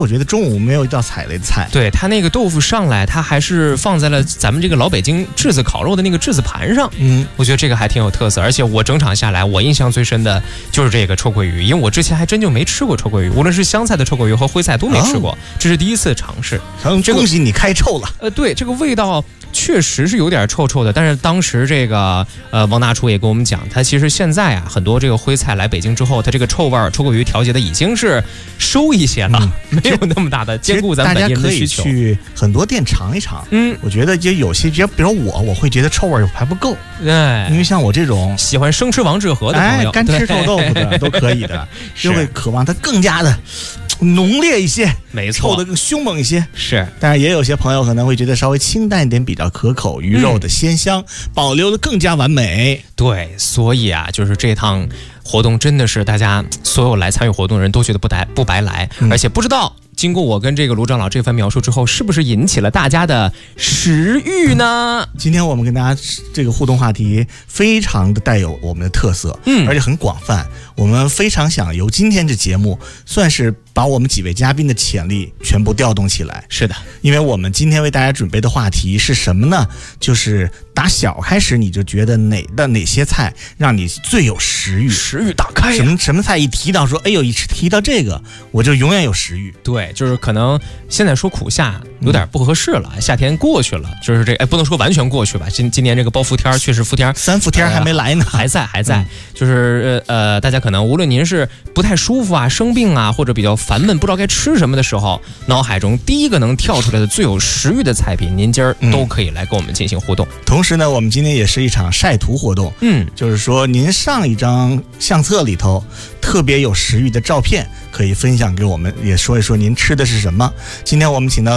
我觉得中午没有一道踩雷的菜。 对，它那个豆腐上来，它还是放在了咱们这个老北京炙子烤肉的那个炙子盘上。我觉得这个还挺有特色。而且我整场下来，我印象最深的就是这个臭鳜鱼，因为我之前还真就没吃过臭鳜鱼，无论是香菜的臭鳜鱼和徽菜都没吃过，这是第一次尝试。 恭喜你开臭了。 对，这个味道确实是有点臭臭的，但是当时这个王大厨也跟我们讲，他其实现在啊很多这个徽菜来北京之后，他这个臭味臭鳜鱼调节的已经是收一些了，没有那么大的兼顾咱们本地人的需求。 大家可以去很多店尝一尝。我觉得就有些，比如我会觉得臭味还不够。 对， 因为像我这种喜欢生吃王致和的朋友， 干吃臭豆腐的都可以的，就会渴望它更加的浓烈一些， 没错， 臭得更凶猛一些。 是， 但是也有些朋友可能会觉得稍微清淡一点比较可口，鱼肉的鲜香保留的更加完美。 对，所以啊，就是这趟活动真的是大家所有来参与活动的人都觉得不白来，而且不知道经过我跟这个卢长老这番描述之后，是不是引起了大家的食欲呢？ 今天我们跟大家这个互动话题非常的带有我们的特色，而且很广泛。我们非常想由今天这节目算是把我们几位嘉宾的潜力全部调动起来。 是的， 因为我们今天为大家准备的话题是什么呢？就是打小开始你就觉得哪些菜让你最有食欲？ 食欲打开呀！ 什么菜一提到说，哎呦，一提到这个我就永远有食欲。 对，就是可能现在说苦夏有点不合适了，夏天过去了，就是这不能说完全过去吧。今年这个包伏天确实伏天 3伏天还没来呢， 还在，就是大家可能无论您是不太舒服啊、生病啊，或者比较烦闷不知道该吃什么的时候，脑海中第一个能跳出来的最有食欲的菜品，您今儿都可以来跟我们进行互动。 同时呢，我们今天也是一场晒图活动，就是说您上一张相册里头特别有食欲的照片可以分享给我们，也说一说您吃的是什么。今天我们请到